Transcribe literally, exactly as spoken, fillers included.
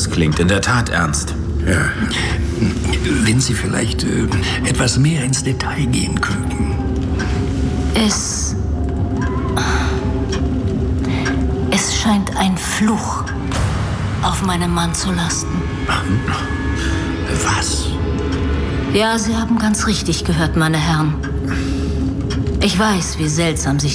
Das klingt in der Tat ernst. Ja. Wenn Sie vielleicht äh, etwas mehr ins Detail gehen könnten. Es... Es scheint ein Fluch auf meinem Mann zu lasten. Was? Ja, Sie haben ganz richtig gehört, meine Herren. Ich weiß, wie seltsam sich